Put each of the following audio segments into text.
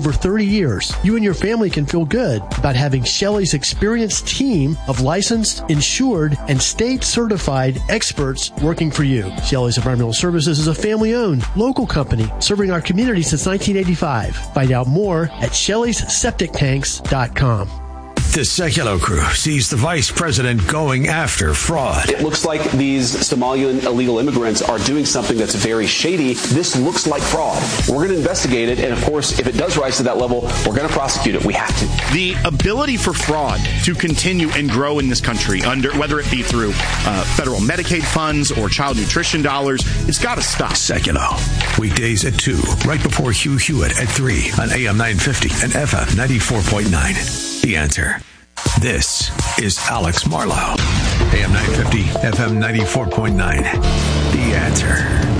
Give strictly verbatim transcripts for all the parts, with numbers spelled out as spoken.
over thirty years, you and your family can feel good about having Shelley's experienced team of licensed, insured, and state-certified experts working for you. Shelley's Environmental Services is a family-owned, local company serving our community since nineteen eighty-five. Find out more at Shelleys Septic Tanks dot com. The Sekulow crew sees the vice president going after fraud. It looks like these Somalian illegal immigrants are doing something that's very shady. This looks like fraud. We're going to investigate it, and of course, if it does rise to that level, we're going to prosecute it. We have to. The ability for fraud to continue and grow in this country, under whether it be through uh, federal Medicaid funds or child nutrition dollars, it's got to stop. Sekulow, weekdays at two, right before Hugh Hewitt at three on A M nine fifty and F M ninety-four point nine. The Answer. This is Alex Marlow. A M nine fifty, F M ninety-four point nine. The Answer.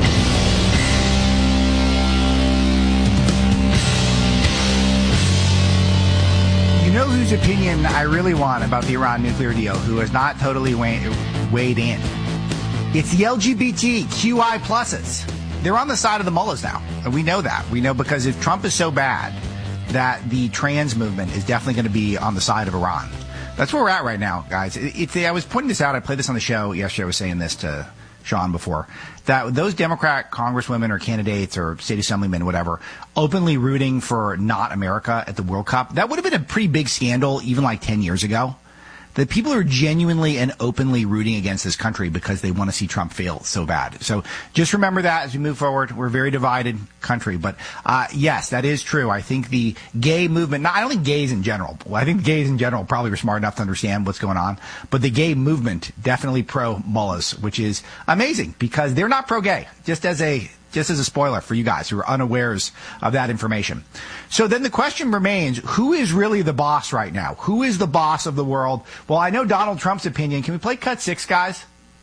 You know whose opinion I really want about the Iran nuclear deal, who has not totally weighed, weighed in? It's the L G B T Q I pluses. They're on the side of the mullahs now. And we know that. We know because if Trump is so bad, that the trans movement is definitely going to be on the side of Iran. That's where we're at right now, guys. It, it, I was pointing this out. I played this on the show yesterday. I was saying this to Sean before, that those Democrat congresswomen or candidates or state assemblymen, whatever, openly rooting for not America at the World Cup, that would have been a pretty big scandal even like ten years ago. That people are genuinely and openly rooting against this country because they want to see Trump fail so bad. So just remember that as we move forward. We're a very divided country. But uh, yes, that is true. I think the gay movement, not, I don't think gays in general, well, I think gays in general probably were smart enough to understand what's going on. But the gay movement, definitely pro-mullahs, which is amazing because they're not pro-gay, just as a Just as a spoiler for you guys who are unawares of that information. So then the question remains, who is really the boss right now? Who is the boss of the world? Well, I know Donald Trump's opinion. Can we play cut six, guys?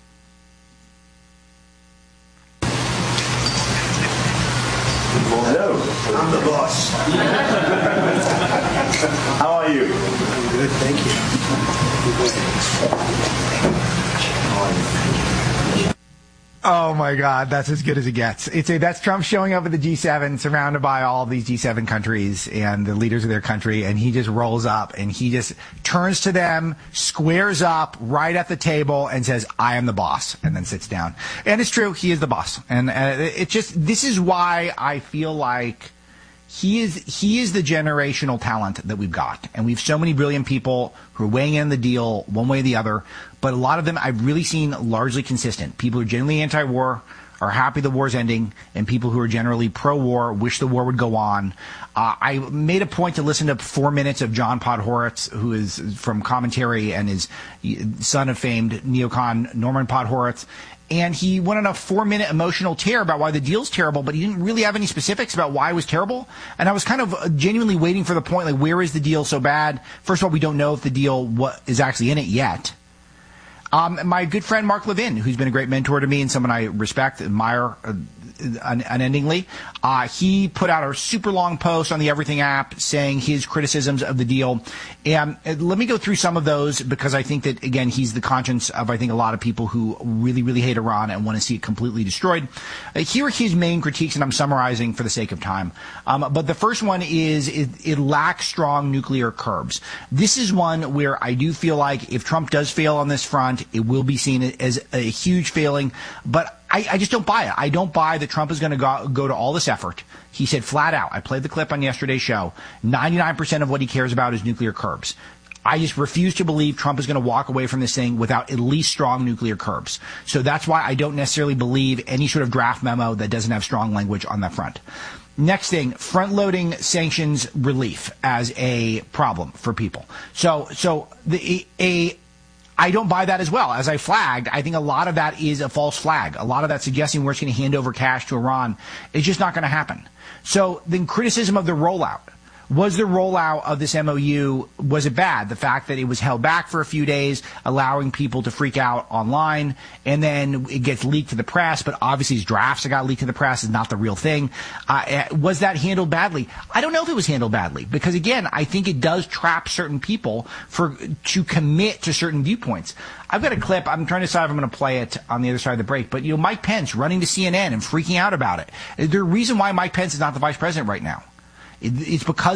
Well, hello. I'm the boss. How are you? Good, thank you. How are you? Oh my God, that's as good as it gets. It's a, that's Trump showing up at the G seven, surrounded by all of these G seven countries and the leaders of their country, and he just rolls up and he just turns to them, squares up right at the table, and says, "I am the boss," and then sits down. And it's true, he is the boss. And uh, it just this is why I feel like he is he is the generational talent that we've got, and we've so many brilliant people who are weighing in the deal one way or the other. But a lot of them I've really seen largely consistent. People who are genuinely anti-war, are happy the war's ending, and people who are generally pro-war, wish the war would go on. Uh, I made a point to listen to four minutes of John Podhoretz, who is from Commentary and is son of famed neocon Norman Podhoretz. And he went on a four-minute emotional tear about why the deal's terrible, but he didn't really have any specifics about why it was terrible. And I was kind of genuinely waiting for the point, like, where is the deal so bad? First of all, we don't know if the deal what is actually in it yet. Um, my good friend Mark Levin, who's been a great mentor to me and someone I respect, admire uh, un- unendingly, uh, he put out a super long post on the Everything app saying his criticisms of the deal. And uh, let me go through some of those because I think that, again, he's the conscience of, I think, a lot of people who really, really hate Iran and want to see it completely destroyed. Uh, here are his main critiques, and I'm summarizing for the sake of time. Um, but the first one is it, it lacks strong nuclear curbs. This is one where I do feel like if Trump does fail on this front, it will be seen as a huge failing, but I, I just don't buy it. I don't buy that Trump is going to go, go to all this effort. He said flat out, I played the clip on yesterday's show, ninety-nine percent of what he cares about is nuclear curbs. I just refuse to believe Trump is going to walk away from this thing without at least strong nuclear curbs. So that's why I don't necessarily believe any sort of draft memo that doesn't have strong language on that front. Next thing, front-loading sanctions relief as a problem for people. So, so the a I don't buy that as well. As I flagged, I think a lot of that is a false flag. A lot of that suggesting we're just going to hand over cash to Iran is just not going to happen. So then criticism of the rollout. Was the rollout of this M O U, was it bad? The fact that it was held back for a few days, allowing people to freak out online, and then it gets leaked to the press, but obviously these drafts that got leaked to the press is not the real thing. Uh, was that handled badly? I don't know if it was handled badly, because again, I think it does trap certain people for to commit to certain viewpoints. I've got a clip. I'm trying to decide if I'm going to play it on the other side of the break, but you know, Mike Pence running to C N N and freaking out about it. The reason why Mike Pence is not the vice president right now, it's because